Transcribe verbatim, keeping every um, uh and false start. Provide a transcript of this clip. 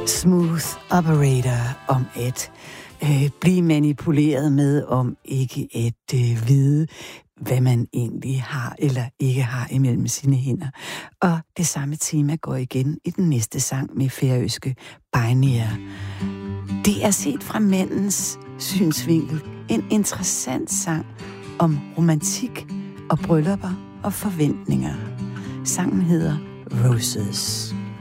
Smooth Operator om at øh, blive manipuleret med, om ikke at øh, vide, hvad man egentlig har eller ikke har imellem sine hænder. Og det samme tema går igen i den næste sang med færøske Beinir. Det er set fra mandens synsvinkel en interessant sang om romantik og bryllupper og forventninger. Sangen hedder Roses.